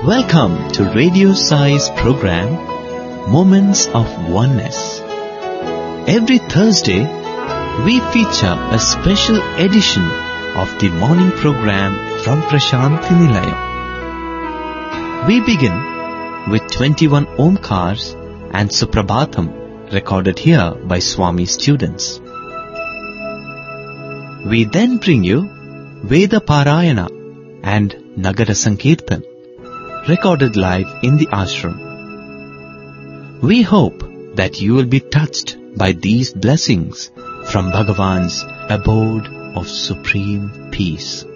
Welcome to Radio Sai's program, Moments of Oneness. Every Thursday, we feature a special edition of the morning program from Prashanthi Nilayam. We begin with 21 Omkars and Suprabhatam recorded here by Swami students. We then bring you Veda Parayana and Nagara Sankirtan recorded live in the ashram. We hope that you will be touched by these blessings from Bhagavan's abode of supreme peace.